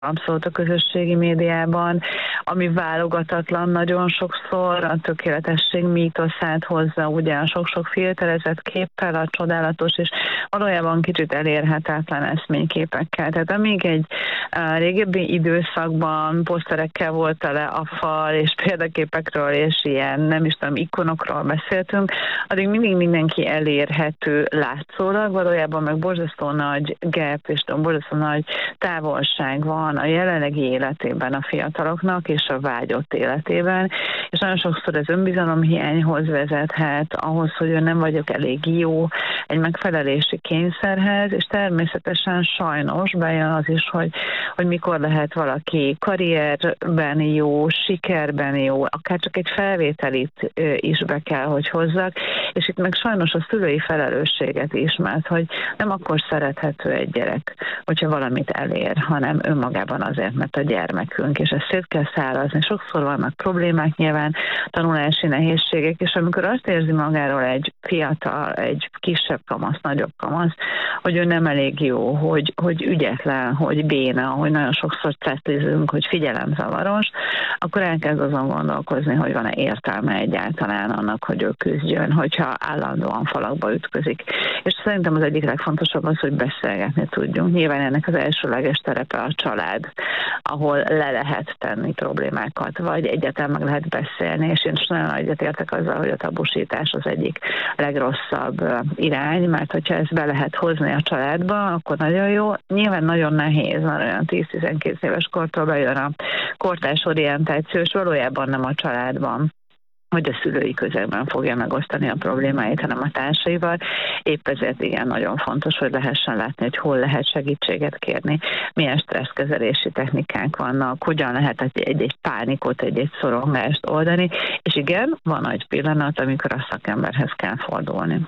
abszolút a közösségi médiában, ami válogatatlan nagyon sokszor, a tökéletesség mítoszát hozza, ugye a sok-sok filterezett képpel, a csodálatos és valójában kicsit elérhetetlen eszményképekkel. Tehát amíg egy régebbi időszakban poszterekkel volt tele a fal, és példaképekről, és ilyen, nem is tudom, ikonokról beszéltünk, addig mindig mindenki elérhető látszólag, valójában meg borzasztó nagy gap, és borzasztó nagy távolság van a jelenlegi életében a fiataloknak, és a vágyott életében, és nagyon sokszor ez önbizalomhiányhoz vezethet, ahhoz, hogy nem vagyok elég jó, egy megfelelési kényszerhez, és természetesen sajnos bejön az is, hogy mikor lehet valaki karrierben jó, sikerben jó, akár csak egy felvételit is be kell, hogy hozzak, és itt meg sajnos a szülői felelősséget is, mert hogy nem akkor szerethető egy gyerek, hogyha valamit elér, hanem önmagában azért, mert a gyermekünk, és ezt szét kell szárazni. Sokszor vannak problémák nyilván, tanulási nehézségek, és amikor azt érzi magáról egy fiatal, egy kisebb kamasz, nagyobb kamasz, hogy ő nem elég jó, hogy ügyetlen, hogy béna, hogy nagyon sokszor cetlizünk, hogy figyelemzavaros, akkor elkezd azon gondolkozni, hogy van-e értelme egyáltalán annak, hogy ő küzdjön, hogyha állandóan falakba ütközik. És szerintem az egyik legfontosabb az, hogy beszélgetni tudjunk. Nyilván ennek az elsőleges terepe a család, ahol le lehet tenni problémákat, vagy egyáltalán meg lehet beszélni, és én is nagyon egyetértek azzal, hogy a tabusítás az egyik legrosszabb irány, mert hogyha ezt be lehet hozni a családba, akkor nagyon jó. Nyilván nagyon nehéz, mert olyan 10-12 éves kortól bejön a kortárs orientáció, és valójában nem a családban vagy a szülői közegben fogja megosztani a problémáit, hanem a társaival. Épp ezért igen, nagyon fontos, hogy lehessen látni, hogy hol lehet segítséget kérni, milyen stresszkezelési technikák vannak, hogyan lehet egy pánikot, egy szorongást oldani, és igen, van egy pillanat, amikor a szakemberhez kell fordulni.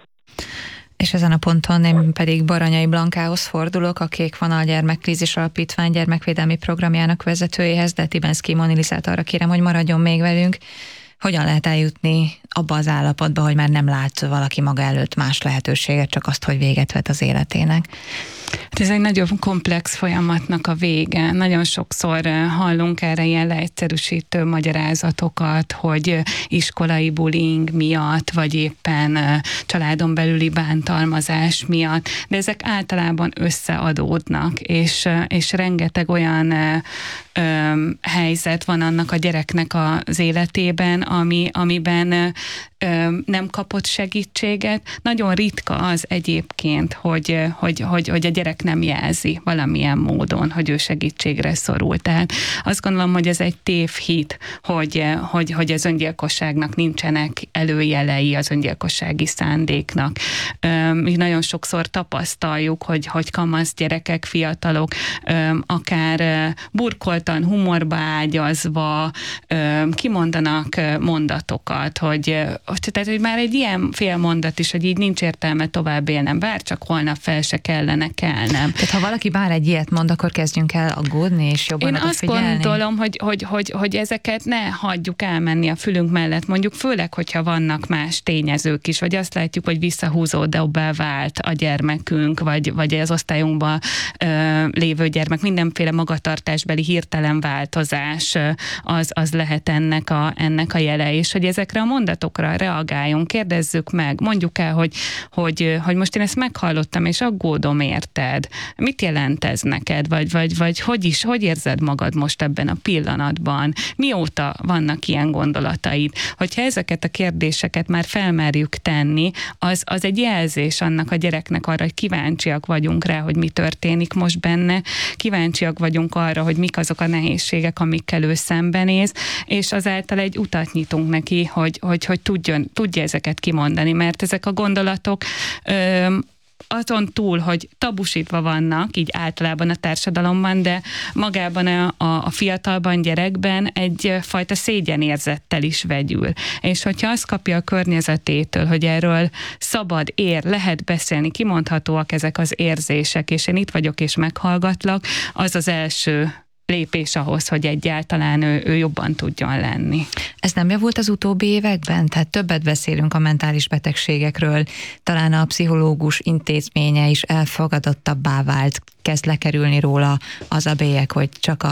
És ezen a ponton én pedig Baranyai Blankához fordulok, a Kék Vonal Gyermekkrízis Alapítvány gyermekvédelmi programjának vezetőjéhez, de Tibenszky Monilizát arra kérem, hogy maradjon még velünk. Hogyan lehet eljutni abba az állapotba, hogy már nem lát valaki maga előtt más lehetőséget, csak azt, hogy véget vet az életének? Ez egy nagyon komplex folyamatnak a vége. Nagyon sokszor hallunk erre ilyen leegyszerűsítő magyarázatokat, hogy iskolai bullying miatt, vagy éppen családon belüli bántalmazás miatt, de ezek általában összeadódnak, és rengeteg olyan helyzet van annak a gyereknek az életében, amiben nem kapott segítséget. Nagyon ritka az egyébként, hogy a gyerek nem jelzi valamilyen módon, hogy ő segítségre szorul. Tehát azt gondolom, hogy ez egy tévhit, hogy az öngyilkosságnak nincsenek előjelei, az öngyilkossági szándéknak. Mi nagyon sokszor tapasztaljuk, hogy kamasz gyerekek, fiatalok akár burkoltan, humorba ágyazva kimondanak mondatokat, tehát, hogy már egy ilyen fél mondat is, hogy így nincs értelme tovább élnem, bár csak holnap fel se kellene kelnem. Tehát ha valaki bár egy ilyet mond, akkor kezdjünk el aggódni, és jobban odafigyelni? Én azt gondolom, hogy ezeket ne hagyjuk elmenni a fülünk mellett, mondjuk főleg, hogyha vannak más tényezők is, vagy azt látjuk, hogy visszahúzódóbbá vált a gyermekünk, vagy az osztályunkban lévő gyermek, mindenféle magatartásbeli hirtelen változás az lehet ennek a jele, és hogy ezekre a mondatokra reagáljunk, kérdezzük meg, mondjuk el, hogy most én ezt meghallottam, és aggódom érted. Mit jelent ez neked? Vagy hogy érzed magad most ebben a pillanatban? Mióta vannak ilyen gondolataid? Hogyha ezeket a kérdéseket már felmerjük tenni, az egy jelzés annak a gyereknek arra, hogy kíváncsiak vagyunk rá, hogy mi történik most benne, kíváncsiak vagyunk arra, hogy mik azok a nehézségek, amikkel ő szembenéz, és azáltal egy utat nyitunk neki, hogy tudja ezeket kimondani, mert ezek a gondolatok azon túl, hogy tabusítva vannak, így általában a társadalomban, de magában a fiatalban, gyerekben egyfajta szégyenérzettel is vegyül. És hogyha azt kapja a környezetétől, hogy erről szabad, lehet beszélni, kimondhatóak ezek az érzések, és én itt vagyok és meghallgatlak, az az első lépés ahhoz, hogy egyáltalán ő jobban tudjon lenni. Ez nem javult az utóbbi években? Tehát többet beszélünk a mentális betegségekről, talán a pszichológus intézménye is elfogadottabbá vált, kezd lekerülni róla az a bélyeg, hogy csak